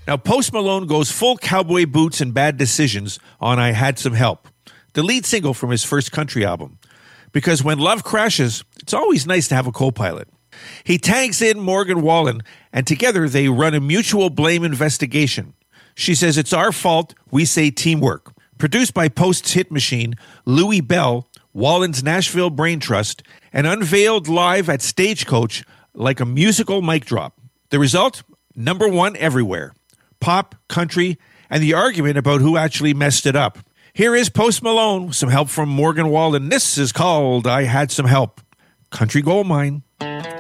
Now, Post Malone goes full cowboy boots and bad decisions on I Had Some Help, the lead single from his first country album. Because when love crashes, it's always nice to have a co-pilot. He tags in Morgan Wallen, and together they run a mutual blame investigation. She says it's our fault, we say teamwork. Produced by Post's hit machine, Louis Bell, Wallen's Nashville Brain Trust, and unveiled live at Stagecoach like a musical mic drop. The result? Number one everywhere. Pop, country, and the argument about who actually messed it up. Here is Post Malone, some help from Morgan Wallen. This is called I Had Some Help. Country Gold Mine.